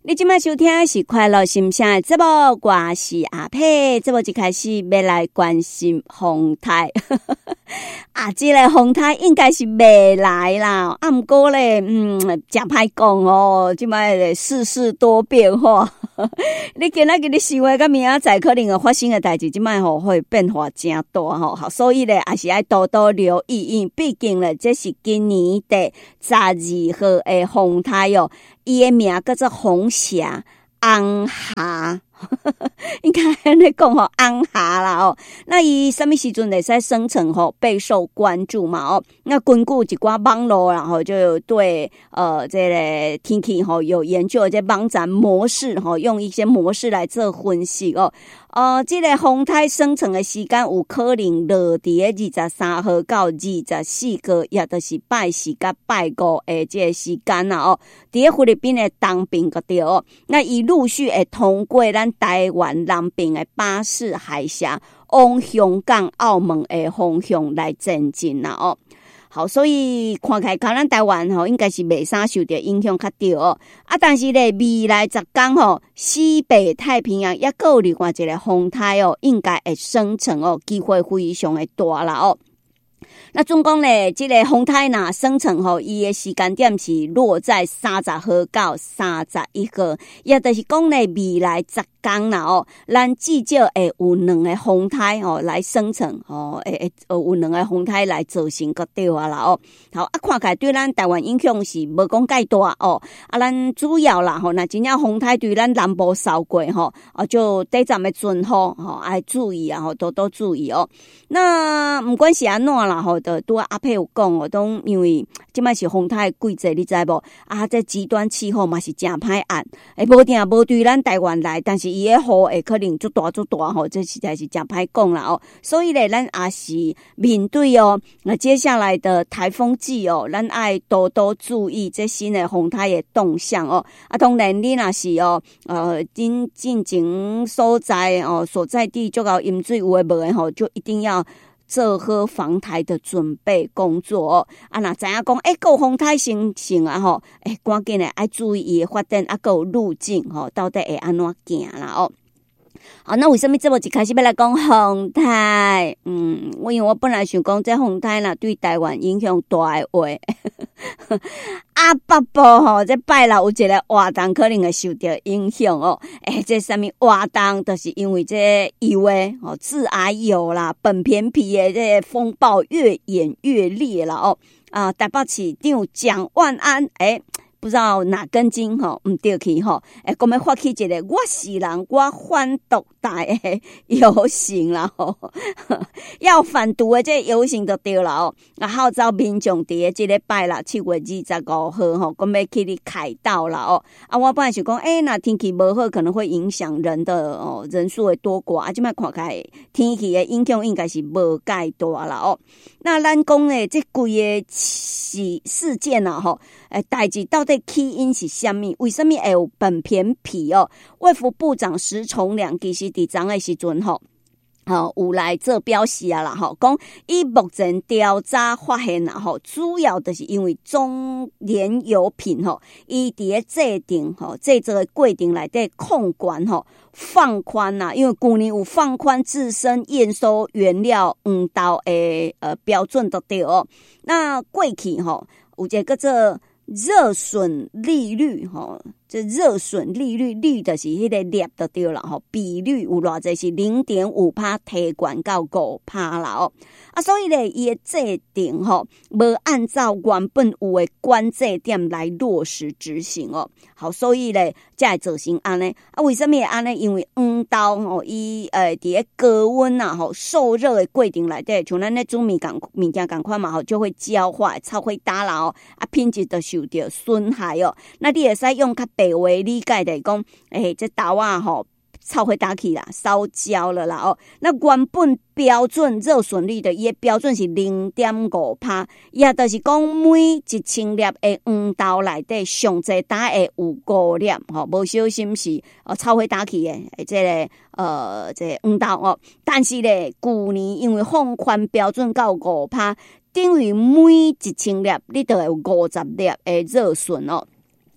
你今麦收听的是快乐心声的节目，我是阿佩。节目一开始要来关心风台啊，这个风台应该是未来啦，啊，不过咧，真歹讲哦，今麦的世事多变化。你今仔日你想的，甲明仔载可能会发生的代志，今麦吼会变化真大吼，好，所以咧，也是爱多多留意，因为毕竟咧，这是今年的12号的风台哦。伊的名叫做红霞红霞，应该安尼讲吼，红霞啦哦。那伊什么时阵会使生成吼备受关注嘛哦？那根据一寡网络然后就对这个天气吼有研究这网站模式吼，用一些模式来做分析哦。这个风台生成的时间有可能落伫23号到24号，也就是拜四甲拜五的这个时间啦哦。伫菲律宾的东边个地哦，那伊陆续会通过咱台湾南边的巴士海峡，往香港、澳门的方向来前进啦哦。好，所以看起来咱台湾吼应该是袂啥受到影响较大哦。啊，但是咧未来10天吼，西北太平洋也有另外一个风台哦，应该会生成哦，机会非常的大啦哦。那总共咧，这个风台呐生成吼，伊的时间点是落在30号到31号，也就是讲咧未来10天啦哦，咱至少会有2个风台哦来生成哦，有2个风台来造成个对啊啦哦。好啊，看起来对咱台湾影响是无讲介大哦。啊，咱主要啦吼，那真正风台对咱南部扫过吼，就短暂的阵雨吼，爱注意啊吼，多多注意哦。那不管是安怎啦吼。拄阿佩有讲哦，都因为即摆是风台季节，你知无？啊，这极端气候嘛是真歹按，无定无对咱台湾来，但是伊的雨会可能足大吼，这实在是真歹讲啦哦。所以咧，咱也是面对哦，那接下来的台风季哦，咱爱多多注意这新的风台的动向哦。啊，当然你若是哦，进前所在哦所在地足够淹水有诶无诶吼，就一定要做好防台的准备工作哦。啊，若知影讲，有风台生成啊吼，赶紧诶爱注意伊诶发展，啊，有路径吼，到底会安怎行啦哦。好，那为什么这么一开始要来讲风台？因为我本来想讲这风台啦，对台湾影响大诶话。啊，北部吼，这拜六有一个活动可能会受到影响哦。这什么活动？就是因为这油诶哦，致癌油啦，苯偏皮的这风暴越演越烈了哦。啊，台北市长蒋万安不知道哪根筋吼唔对去吼，讲要发起一个我是人我反毒大的游行啦吼，要反毒的这游行就对了哦。啊，号召民众伫这礼拜啦7月25号吼，讲要去你开道啦哦。啊，我本来想讲，那天气无好可能会影响人的人数会多寡，啊，这摆看起来天气的影响应该是无介大啦哦。那咱讲的这几个事件啊吼，代志到底起因是什么？为什么会有苯偏皮哦？卫福部长石崇良其实伫昨的时阵吼，有来做表示啊啦吼，讲以目前调查发现啊吼，主要就是因为中联油品吼，伊伫咧制定吼制作的过程内底控管吼放宽啦，因为去年有放宽自身验收原料黄豆的标准就对哦。那过去吼有一个叫做热损利率吼，这热损利率率就是迄个率就对了吼，比率有偌济是 0.5% 提悬到 5% 啦哦。啊，所以咧伊的制定吼，无按照原本有的关键点来落实执行哦。好，所以咧才会造成安尼。啊，为什么会安尼？因为黄豆吼，伊伫咧高温啊吼受热的过程内底，像咱咧煮物件共款嘛吼，就会焦化，超会打啦哦，啊品质就受到损害哦。那你会使用较白话理解的讲，这豆啊吼。超会打起啦，烧焦了啦哦。那原本标准热损率的，伊的标准是 0.5%， 也就是讲每1000粒的黄豆内底上最大会有5粒吼，无小心是超会打起的这个这个黄豆哦。但是咧，去年因为放宽标准到 5%， 等于每1000粒你都有50粒的热损哦。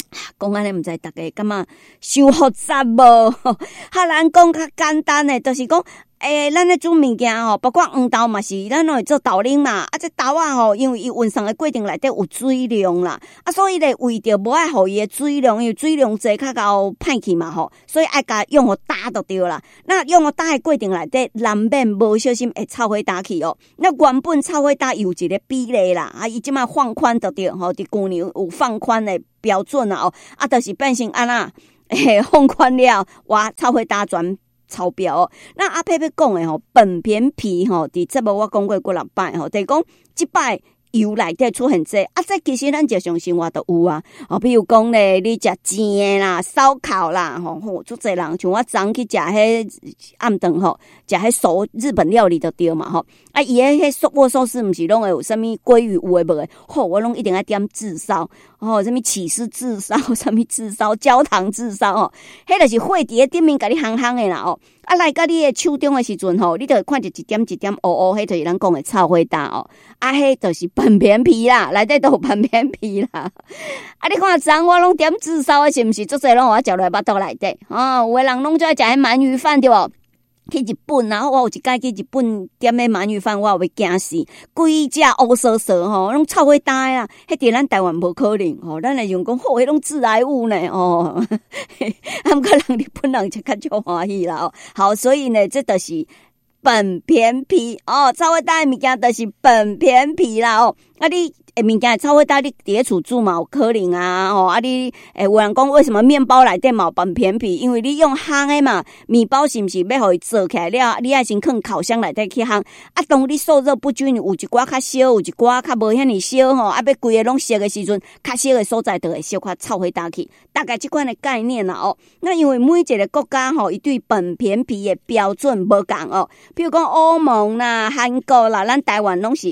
讲安尼，毋知大家感觉伤复杂无？哈，咱讲较简单诶，就是讲。咱咧煮物件吼，包括黄豆嘛是，咱拢会做豆奶嘛。这豆啊吼，因为伊运送的过程内底有水量啦，所以咧为着无爱互伊的水量，因为水量侪较高歹去嘛吼，所以爱甲用互打就对啦。那用互打的过程内底，难免无小心会臭火打去哦。那原本臭火打有一个比例啦，伊即摆放宽就对吼，伫旧年有放宽的标准啦哦，就是变成安那，放宽了，哇，臭火打全超标哦。那阿佩佩讲的吼，本片皮吼，伫节目我讲过几6摆吼，就是讲即摆油内底出现这这其实咱日常生活都有啊。比如讲咧，你食煎啦、烧烤啦，吼，足侪人像我昨去食迄暗顿吼，食迄熟日本料理就对嘛吼。伊迄握寿司毋是拢会有啥物鲑鱼有诶无诶？吼，我拢一定要点炙烧，啥物起司炙烧，啥物炙烧、焦糖炙烧吼，迄就是火伫咧顶面甲你烘烘诶啦哦。来到你诶手中诶时阵吼，你就会看着一点一点乌乌，迄就是咱讲诶臭火打哦。迄就是半片皮啦，内底都有半片皮啦。你看昨我拢点炙烧诶，是毋是？足侪拢我食落巴肚内底有诶人拢最爱食迄鳗鱼饭对无？去日本啊，我有一摆去日本点的鳗鱼饭，我有要惊死，规只乌烧烧吼，拢臭火打啦。迄伫咱台湾无可能吼，咱来用讲吼，迄拢致癌物呢哦。毋过人日本人就较足欢喜啦哦。好，所以呢，这就是本片皮哦，臭火打的物件就是本片皮啦哦。你物件臭火打你伫咧厝煮嘛有可能啊吼，你有人讲为什么面包内底嘛有半片皮？因为你用烘的嘛，面包是毋是要互伊做起来了？你爱先放烤箱内底去烘。当你受热不均，有一寡较烧，有一寡较无遐尼烧吼，要规个拢熟的时阵，较烧的所在就会小可臭火打去。大概即款的概念啦哦。那因为每一个国家吼，伊对本片皮的标准无共哦。比如讲欧盟啦、韩国啦，咱台湾拢是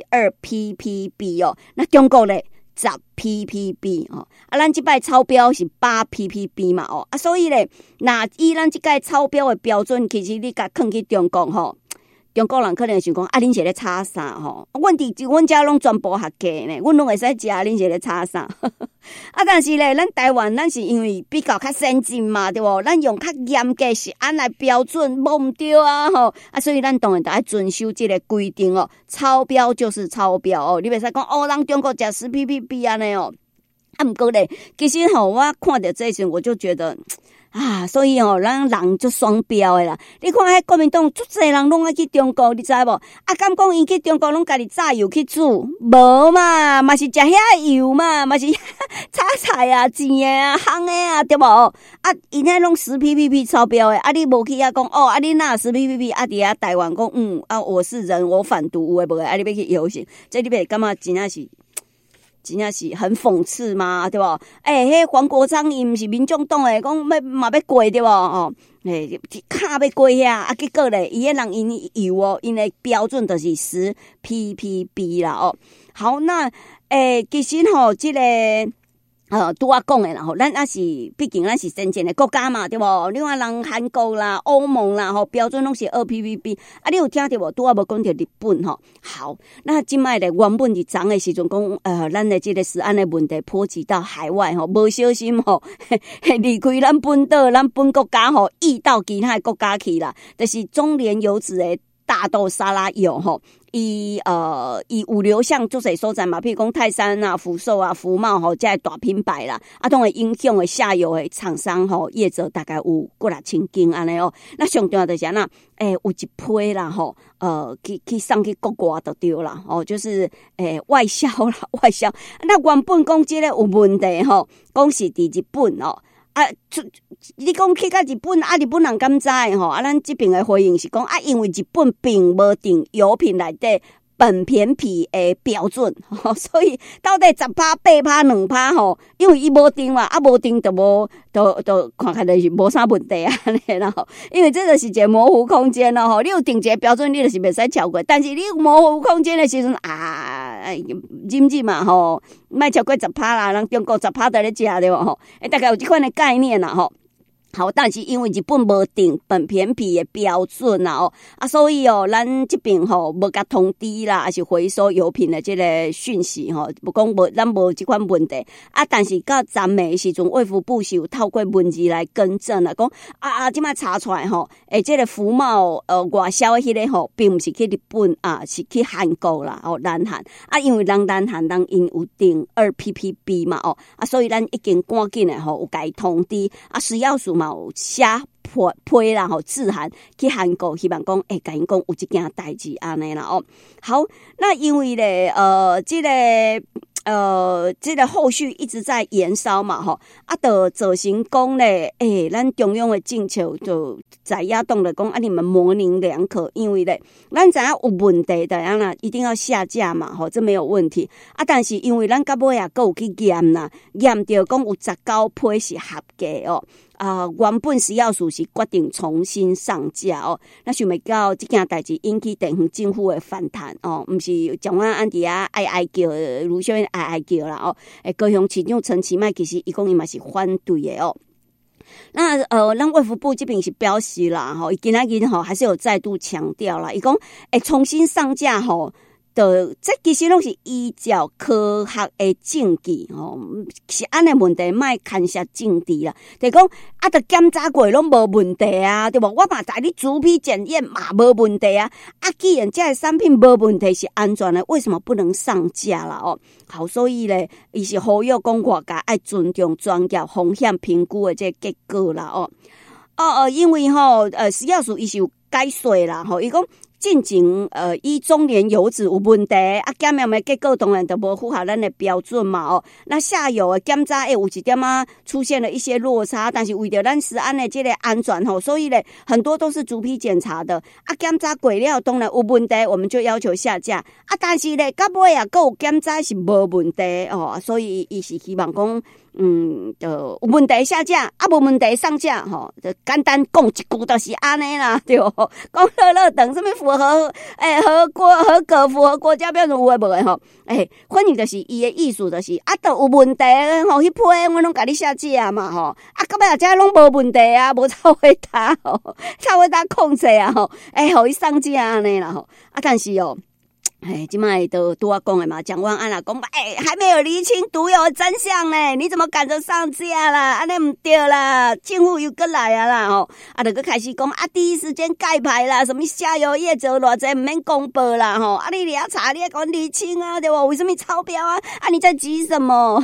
2ppb 哦。那中国咧10ppb 哦，咱即摆超标是8ppb 嘛哦，所以咧，那以咱即个超标的标准，其实你甲放去中国吼，中国人可能想讲恁是咧炒啥吼？阮家拢全部合格呢，阮拢会使食，恁是咧炒啥？但是咧，咱台湾咱是因为比较较先进嘛，对无？咱用较严格是按来标准，无毋对啊吼所以咱当然得爱遵守这个规定哦。超标就是超标哦，你袂使讲人中国食10ppb 安尼哦。毋过咧，其实我看到这时我就觉得。所以咱人就双标的啦。你看迄国民党足侪人拢爱去中国，你知无？敢讲伊去中国拢家己炸油去煮？无嘛，嘛是食遐油嘛，嘛是炒菜啊、煎的啊、烘的啊，对无？因遐拢10ppb 超标的，你无去遐讲你哪10ppb？伫遐台湾讲我是人，我反毒，有诶无诶？你要去游行，这你别感觉真正是很讽刺嘛，对无？迄黄国昌伊毋是民众党诶，讲要过对无？卡要过遐，结果咧，伊迄人因油因诶标准就是10ppb 啦哦。好，那其实即个。拄我讲诶啦吼，咱是毕竟咱是先进诶国家嘛，对无？另外人韩国啦、欧盟啦标准拢是2ppb。你有听着无？拄我无讲着日本吼。好，那即摆咧原本是昨诶时阵讲咱诶即个食安诶问题波及到海外吼，无小心离开咱本岛、咱本国家溢到其他诶国家去啦。就是中联油脂诶大豆沙拉油吼。伊有流向足侪所在嘛，譬如讲泰山啊、福寿啊、福茂这大品牌啦，当然影响的下游的厂商业者大概有5-6千间安尼哦。那上重要就是那有一批啦去送去国外就对啦就是外销啦外销。那原本讲这个有问题讲是伫日本你讲去到日本日本人敢知咱这边的回应是讲因为日本并无定油品内底本片皮的标准所以到底10%、8%、2%因为伊无定嘛，无定就无就看起来是无啥问题然后因为这就是一个模糊空间你有定一个标准，你就是袂使超过，但是你有模糊空间的时阵忍嘛莫超过10%啦，人中国10%在咧食对无大概有这款的概念啦好，但是因为日本无定本片皮的标准啦所以咱这边无甲通知啦，还是回收油品的这个讯息不讲无，咱无这款问题但是到昨暝时阵，卫福部是有透过文字来更正啦，讲即摆查出来这个福茂外销的迄个并不是去日本是去韩国啦南韩因为南韩因有定2PPB 嘛所以咱已经赶紧的有甲伊通知食药署嘛有写批啦致函去韩国，希望讲甲因讲有这件代志安尼啦好，那因为咧这个后续一直在延烧嘛就造成讲咧咱中央的政策就在野党来讲你们模棱两可，因为咧咱知影有问题的样啦，一定要下架嘛这没有问题但是因为咱到尾还有去验啦，验到讲有19批是合格原本食药署是决定重新上架那想袂到这件代志引起地方政府的反弹不是蒋万安伫遐哀叫卢秀燕哀叫啦高雄市长陈其迈其实伊讲伊嘛是反对的那咱卫福部这边是表示啦今仔日还是有再度强调啦，伊讲重新上架这其实拢是依照科学的证据是安尼问题，莫牵涉政治啦。就讲就检查过拢无问题对无？我嘛带你逐批检验嘛无问题既然这个产品无问题是安全的，为什么不能上架啦好，所以咧，伊是呼吁讲外界爱尊重专业风险评估的这个结果啦因为食药署伊是有解说啦伊讲。进前以中年油脂有问题检验的结果当然就无符合咱的标准嘛那下游的检查有一点出现了一些落差，但是为了咱食安的这个安全所以咧很多都是逐批检查的检查过了当然有问题，我们就要求下架但是咧到尾还有检查是无问题所以伊是希望讲就有问题下架无问题上架就简单讲一句就是安尼啦对讲乐等什么符合合格符合国家标准有诶无诶反正就是伊的意思就是就有问题迄批我拢甲你下架嘛到尾这拢无问题无臭回答臭回答控制互伊上架安尼啦但是现在都拄我讲的嘛，蒋万安啦讲还没有厘清毒友的真相呢，你怎么赶着上架啦？安尼唔对啦，政府又过来啦就搁开始讲第一时间盖牌啦，什么下游业者偌济唔免公布啦你俩查你还讲厘清对吧？为什么超标你在急什么？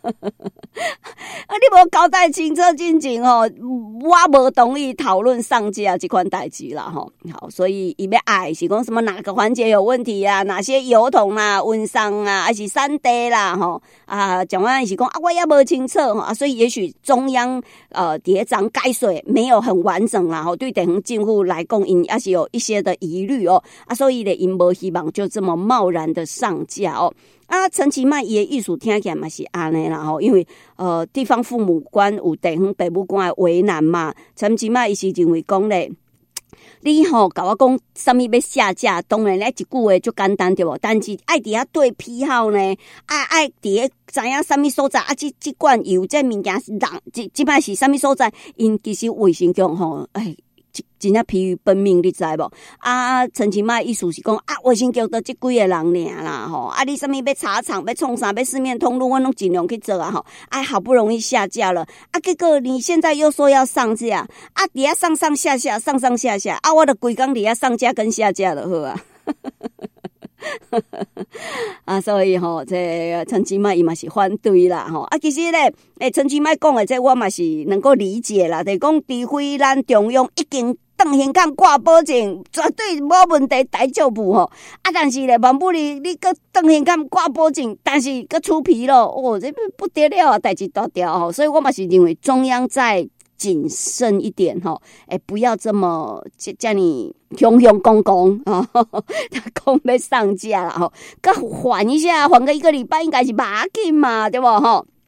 你无交代清楚进前我无同意讨论上架这款代志啦好，所以伊要爱是讲什么哪个环节有问题哪些油桶温上还是山地啦蒋万安是讲我也无清楚所以也许中央谍章解说没有很完整啦对地方政府来讲因也是有一些的疑虑所以咧因无希望就这么贸然的上架陈其迈伊的意思听起来嘛是安尼啦因为地方父母官有地方父母官的为难嘛，陈其迈伊是认为讲咧你甲我讲什么要下架，当然咧一句话就简单对无？但是爱伫遐对批号呢，爱伫知影什么所在这罐油这物件是人这摆是什么所在？因其实卫生局真正疲于奔命，你知无？陈其迈意思是讲卫生局都这几个人尔啦你什么要查厂要创啥要四面通路，我拢尽量去做好不容易下架了结果你现在又说要上架底下上上下下我的规工底下上架跟下架了好所以这陈其迈伊嘛是反对啦其实咧陈其迈讲的这我嘛是能够理解啦，就是讲除非咱中央已经当现港挂保证绝对无问题大丈夫但是咧万不你个当现港挂保证但是个出皮咯这不得了代志大条所以我嘛是认为中央在谨慎一点不要这么叫你雄雄公公讲要上架啦缓一下缓个1个礼拜应该是马紧嘛对不好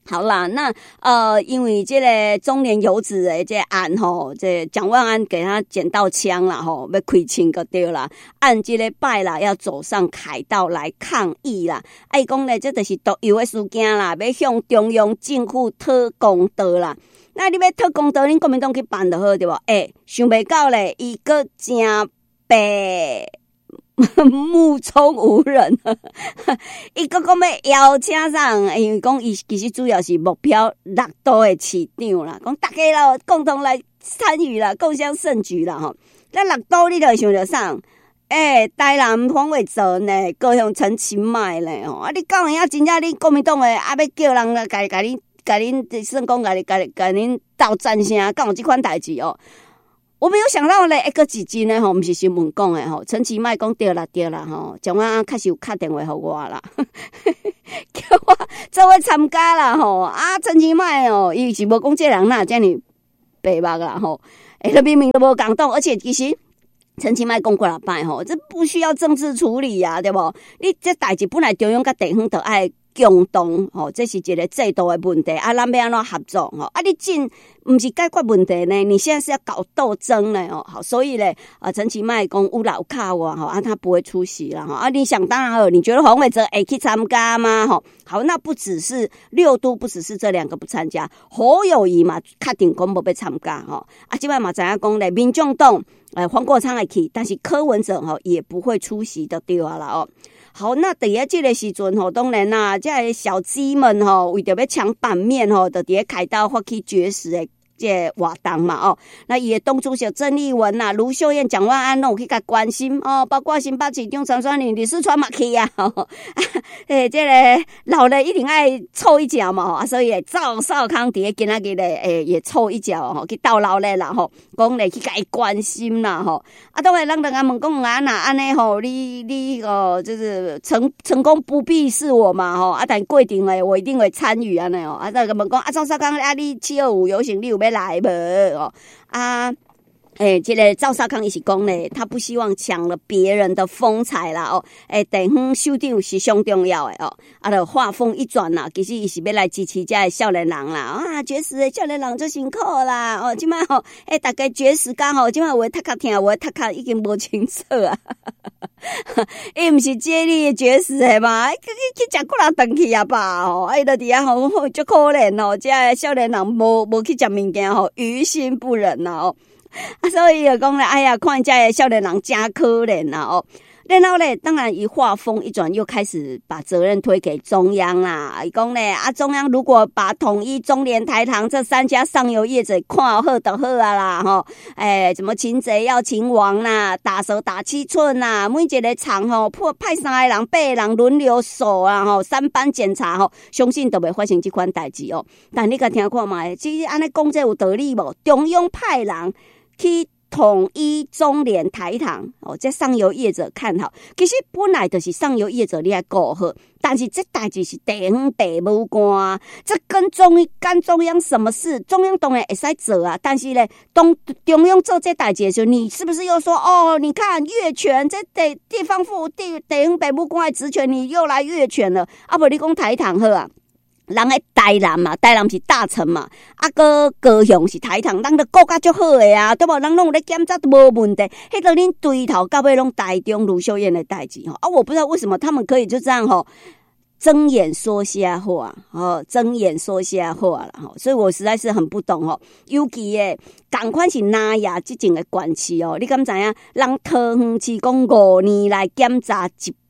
好啦，那因为这个中年游子的这案吼，这蒋万安给他捡到枪啦吼，要开枪就对啦。按这个拜啦，要走上凯道来抗议啦。伊讲咧，这就是毒油的事件啦，要向中央政府讨公道啦。那你要讨公道，恁国民党去办就好对无？想袂到咧，伊个真白。目中无人，伊个讲要邀请上，因为讲伊其实主要是目标六都的市长啦，讲大家啦共同来参与啦，共襄盛举啦吼。那六都你就想着上，台南黄伟哲呢，高雄陈其迈咧吼，啊你讲呀，真正你国民党的要叫人来甲恁算讲甲恁斗战声，敢有这款代志哦？我没有想到咧，一个几集呢吼，不是新闻讲的吼，陈其迈讲对啦吼，蒋万安确实有打电话给我啦，叫我做伙参加啦吼，啊陈其迈哦，伊是无讲这人哪这样白目啦吼，他明明都无讲动，而且其实陈其迈讲过了摆吼，这不需要政治处理啊，对不？你这代志本来中央甲地方就爱共同吼，这是一个制度的问题啊，咱要安怎合作吼？啊，你真不是解决问题呢？你现在是要搞斗争呢哦，好，所以呢，陈其迈讲有老卡我吼，啊，他不会出席了哈，啊，你想当然好，你觉得黄伟哲会去参加吗？吼，好，那不只是六都，不只是这两个不参加，侯友宜嘛，确定讲无要参加吼，啊，即摆嘛知影讲咧，民众党黄国昌会去，但是柯文哲吼也不会出席的对啊啦哦。好，那伫咧这个时阵吼，当然啦，这些小鸡们吼，为着要抢版面吼，就伫咧凯道发起绝食的这活动嘛哦。那伊的党主席郑丽文啦、卢秀燕、蒋万安拢有去甲关心哦，包括新北市长陈水扁、李四川嘛去啊。这个老了一定爱凑一脚嘛啊，所以赵少康伫咧今仔日咧也凑一脚吼，去到老咧啦吼，讲咧去甲伊关心啦吼。啊，当然人家问讲啊那安尼吼，你就是成功不必是我嘛吼，啊但规定咧我一定会参与安尼哦。啊，再问讲啊赵少康啊你725游行你有要来无哦？啊。这个赵少康伊是讲咧，他不希望抢了别人的风采啦哦。地方首长是上重要的哦。啊，就话锋一转啦，其实伊是要来支持这的少年人啦。啊，绝食的少年人就辛苦啦哦。即摆吼，大家绝食刚吼，即摆话读较听，话读较已经无清楚啊。伊毋是接力的绝食的嘛？去食几若顿去啊吧吼？就伫遐吼，足可怜哦。这的少年人无去食物件吼，于心不忍呐哦。啊，所以就讲咧，哎呀，看这些少年人真可怜呐哦。然后咧，当然一话锋一转，又开始把责任推给中央啦。伊讲咧，啊，中央如果把统一、中联、台糖这3家上游业者看好就好啊啦吼。怎么擒贼要擒王啦，打蛇打7寸啦，每一个厂吼派3个人、8个人轮流守啊吼，3班检查吼，相信都袂发生这款代志哦。但你甲听看嘛，其实安尼讲这有道理无？中央派人去统一、中联、台糖哦，这上游业者看好，其实本来就是上游业者你来顾好，但是这代志是地方父母官，这跟中央什么事？中央当然会使做啊，但是咧，中央做这代志的时候，你是不是又说哦？你看越权，这地方父母官的职权，你又来越权了啊？不，你讲台糖好啊？人诶台南嘛，台南是大城嘛，啊个高雄是台糖，人都顾甲足好诶啊，对无？人拢有咧检查都无问题，迄个恁对头到尾拢台中卢秀燕的代志吼啊！我不知道为什么他们可以就这样吼睁眼说瞎话睁眼说瞎话啦吼，所以我实在是很不懂吼，尤其诶，同款是南亚这种诶管区哦，你敢知影？人桃园市讲5年来检查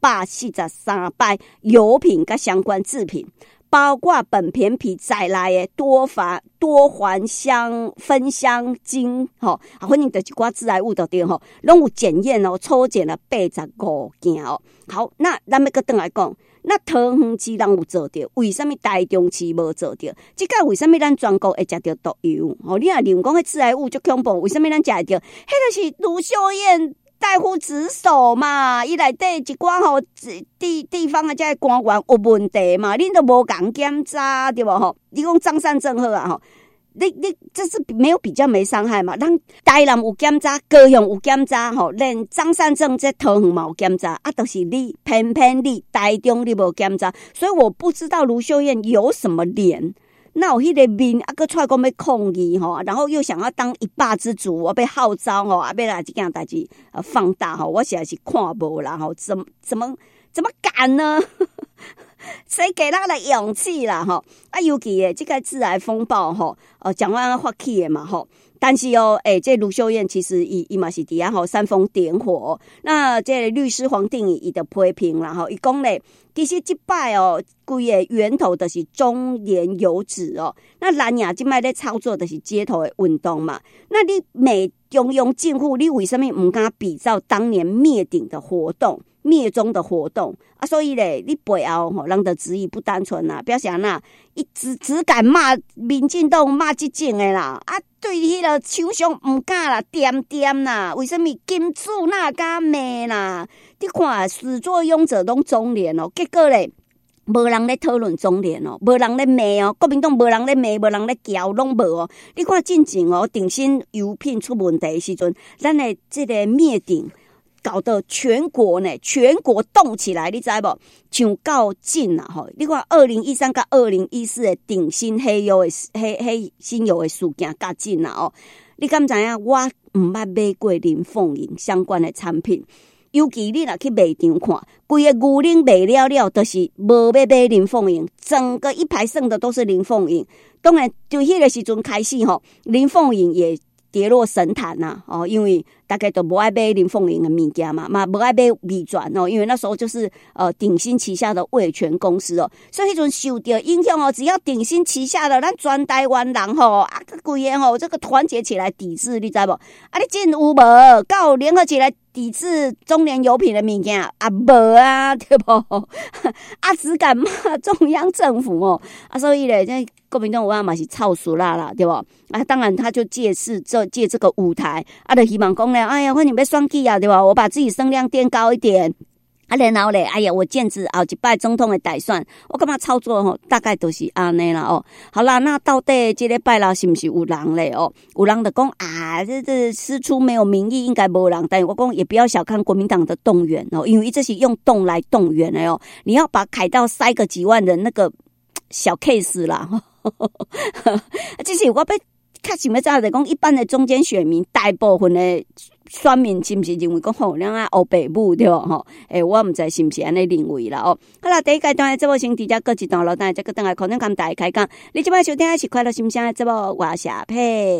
143摆油品甲相关制品。包括苯片皮在内的多环酚香精吼，反正就是寡致癌物就对吼，拢有检验哦，抽检了85件哦。好，那咱要搁转来讲，那桃园市人有做到，为什么台中市无做到？即个为什么咱全国会食到毒油？哦，你若认为讲迄致癌物足恐怖，为什么咱食会到？迄就是卢秀燕代乎职守嘛，伊内底一寡吼地方的这些官员有问题嘛，恁都无共检查对无吼？你讲张善政好啊吼，你这是没有比较没伤害嘛？咱台南有检查，高雄有检查吼，连张善政这桃园嘛有检查啊，都是你偏偏你台中你无检查，所以我不知道卢秀燕有什么脸那有迄个面啊，搁出来讲要抗议吼，然后又想要当一霸之主，我被号召吼，啊，要来这件代志放大吼，我实在是看无啦吼，怎么敢呢？谁给他的勇气啦吼？啊，尤其诶，这个自然风暴吼，蒋万安发起的嘛吼。但是这卢秀燕其实伊嘛是底下吼煽风点火，那这律师黄定义的批评啦吼，伊讲咧，其实这摆规个源头就是中联有指那蓝牙这摆咧操作的是街头的运动嘛，那你美中用近乎，你为什么唔敢比照当年灭顶的活动？灭中的活动啊，所以咧，你背后人的质疑不单纯啦，表示那一只敢骂民进党骂激进的啦，啊，对迄个厂商唔敢啦，点啦，为什么金主哪敢骂啦？你看始作俑者拢中联结果咧。无人咧讨论中联无人咧骂国民党无人咧骂，无人咧叫，拢无你看进前鼎新油品出问题的时阵，咱的这个灭顶搞得全国动起来，你知无？像够紧啊吼！你看2013到2014的鼎新黑新油的事件较紧啊你敢知影？我唔捌买过林凤营相关的产品。尤其你若去卖场看，规个牛奶卖了，就是无要买林凤营，整个一排剩的都是林凤营。当然，就迄个时阵开始林凤营也跌落神坛呐因为大概都不爱买林凤营的物件嘛不爱买米转因为那时候就是鼎新旗下的味全公司所以迄阵受到影响只要鼎新旗下的咱全台湾人规个这个团结起来抵制，你知无？你真有无？到联合起来抵制中联油品的物件无啊，对不？只敢骂中央政府所以咧，这国民党有嘛是臭死啦，对不？当然他就借这个舞台就希望讲咧，哎呀，反正要选举对吧？我把自己声量垫高一点。然后咧，哎呀，我见指后一摆总统的大选，我感觉操作大概都是安尼啦好啦，那到底这礼拜啦是不是有人咧有人就讲这师出没有民意，应该没人。但是我讲也不要小看国民党的动员因为这是用动来动员的你要把凯道塞个几万人那个小 case 啦。这是我要较想要知道讲一般的中间选民，大部分的选民是不是认为讲咱黑白母对吧我唔知是不是安尼认为啦好啦，第一阶段的节目先直接过一段落，等下再个等下可能跟大家开讲。你即摆收听的是快乐心声的节目，我是阿佩。